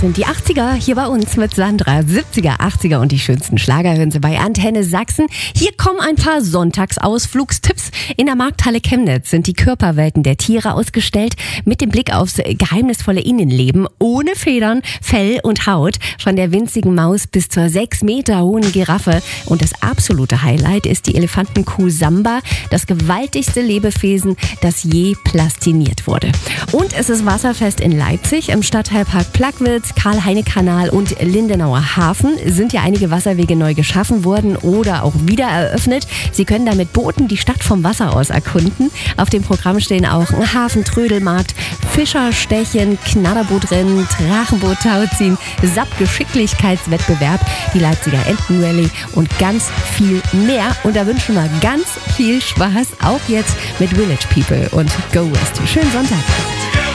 sind die 80er hier bei uns mit Sandra. 70er, 80er und die schönsten Schlager hören Sie bei Antenne Sachsen. Hier kommen ein paar Sonntagsausflugstipps. In der Markthalle Chemnitz sind die Körperwelten der Tiere ausgestellt mit dem Blick aufs geheimnisvolle Innenleben ohne Federn, Fell und Haut. Von der winzigen Maus bis zur 6 Meter hohen Giraffe. Und das absolute Highlight ist die Elefantenkuh Samba, das gewaltigste Lebewesen, das je plastiniert wurde. Und es ist Wasserfest in Leipzig. Im Stadtteilpark Plagwitz, Karl-Heine-Kanal und Lindenauer Hafen sind ja einige Wasserwege neu geschaffen worden oder auch wieder eröffnet. Sie können da mit Booten die Stadt vom Wasser aus erkunden. Auf dem Programm stehen auch ein Hafentrödelmarkt, Fischerstechen, Knatterbootrennen, Drachenboot-Tauziehen, SUP-Geschicklichkeitswettbewerb, die Leipziger Entenrallye und ganz viel mehr. Und da wünschen wir ganz viel Spaß, auch jetzt mit Village People und Go West. Schönen Sonntag.